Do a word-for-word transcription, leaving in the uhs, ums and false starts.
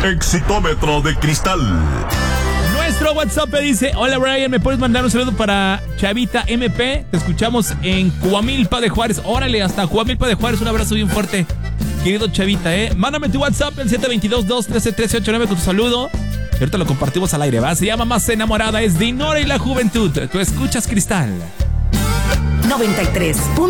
Exitómetro de cristal. Nuestro WhatsApp dice: hola Brian, ¿me puedes mandar un saludo para Chavita M P? Te escuchamos en Coamilpa de Juárez. Órale, hasta Coamilpa de Juárez, un abrazo bien fuerte, querido Chavita, ¿eh? Mándame tu WhatsApp, el siete dos dos, dos uno tres, uno tres ocho nueve con tu saludo. Y ahorita lo compartimos al aire, ¿va? Se llama Más Enamorada, es Dinora y la Juventud. Tú escuchas Cristal noventa y tres.